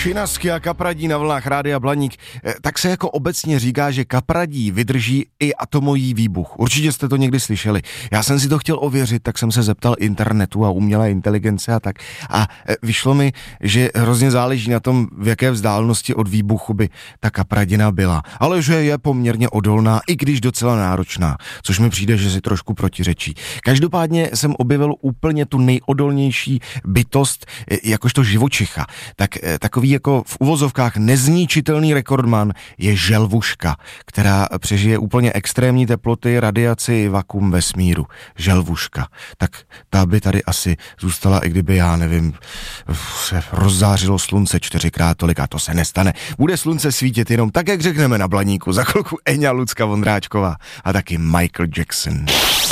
Šinasky a kapradí na vlnách Rádia Blaník. Tak se jako obecně říká, že kapradí vydrží i atomový výbuch. Určitě jste to někdy slyšeli. Já jsem si to chtěl ověřit, tak jsem se zeptal internetu a umělé inteligence a tak. A vyšlo mi, že hrozně záleží na tom, v jaké vzdálenosti od výbuchu by ta kapradina byla. Ale že je poměrně odolná, i když docela náročná, což mi přijde, že si trošku protiřečí. Každopádně jsem objevil úplně tu nejodolnější bytost, jakožto živočicha. Takový jako v uvozovkách nezničitelný rekordman je želvuška, která přežije úplně extrémní teploty, radiaci, vakuum vesmíru. Želvuška. Tak ta by tady asi zůstala, i kdyby, já nevím, se rozzářilo slunce 4x tolik, a to se nestane. Bude slunce svítit jenom tak, jak řekneme na Blaníku. Za chvilku Eňa Lucka Vondráčková a taky Michael Jackson.